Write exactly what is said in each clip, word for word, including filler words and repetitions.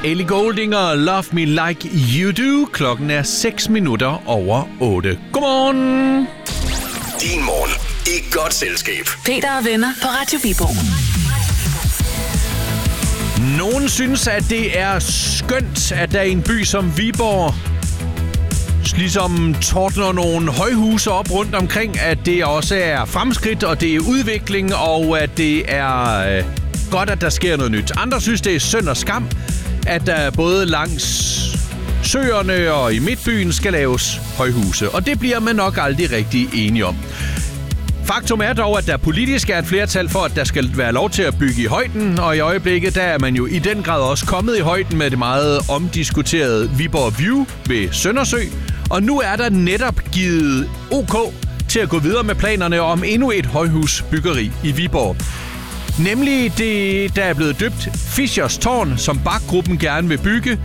Ellie Goulding og Love Me Like You Do. Klokken er seks minutter over otte. Godmorgen. Din morgen i godt selskab. Peter og venner på Radio Viborg. Nogen synes, at det er skønt, at der i en by som Viborg ligesom tordner nogle højhuse op rundt omkring, at det også er fremskridt, og det er udvikling, og at det er øh, godt, at der sker noget nyt. Andre synes, det er synd og skam, at der både langs søerne og i midtbyen skal laves højhuse. Og det bliver man nok aldrig rigtig enige om. Faktum er dog, at der politisk er et flertal for, at der skal være lov til at bygge i højden, og i øjeblikket der er man jo i den grad også kommet i højden med det meget omdiskuterede Viborg View ved Søndersø, og nu er der netop givet OK til at gå videre med planerne om endnu et højhusbyggeri i Viborg. Nemlig det, der er blevet døbt Fischers Tårn, som Bach-gruppen gerne vil bygge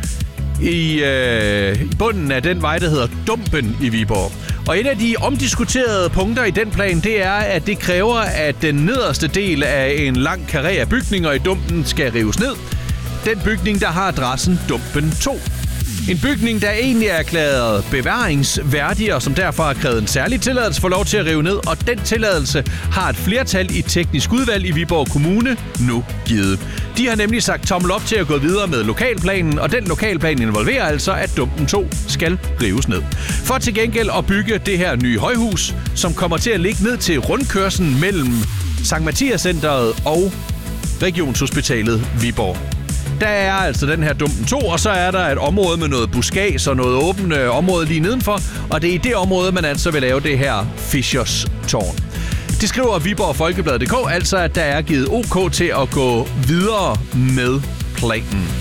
i, øh, i bunden af den vej, der hedder Dumpen i Viborg. Og et af de omdiskuterede punkter i den plan, det er, at det kræver, at den nederste del af en lang karré af bygninger i Dumpen skal rives ned. Den bygning, der har adressen Dumpen to. En bygning, der egentlig er erklæret bevaringsværdig, og som derfor har krævet en særlig tilladelse for lov til at rive ned, og den tilladelse har et flertal i teknisk udvalg i Viborg Kommune nu givet. De har nemlig sagt tommel op til at gå videre med lokalplanen, og den lokalplan involverer altså, at Dumpen to skal rives ned. For til gengæld at bygge det her nye højhus, som kommer til at ligge ned til rundkørslen mellem Sankt Mathias Centeret og Regionshospitalet Viborg. Der er altså den her Dumpen to, og så er der et område med noget buskads og noget åbent øh, område lige nedenfor, og det er i det område, man altså vil lave det her Fischers Tårn. Det skriver Viborg Folkeblad punktum d k, altså at der er givet OK til at gå videre med planen.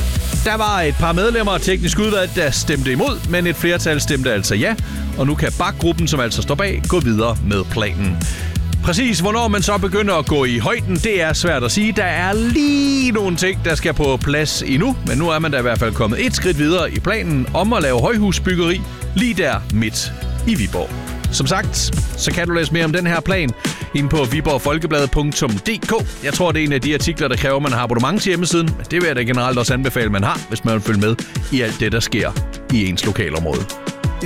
Der var et par medlemmer af teknisk udvalg, der stemte imod, men et flertal stemte altså ja, og nu kan Bach-gruppen, som altså står bag, gå videre med planen. Præcis hvornår man så begynder at gå i højden, det er svært at sige. Der er lige nogle ting, der skal på plads endnu, men nu er man da i hvert fald kommet et skridt videre i planen om at lave højhusbyggeri lige der midt i Viborg. Som sagt, så kan du læse mere om den her plan inde på Viborg Folkeblad punktum d k. Jeg tror, det er en af de artikler, der kræver, at man har abonnement til hjemmesiden, men det vil jeg da generelt også anbefale, man har, hvis man vil følge med i alt det, der sker i ens lokalområde.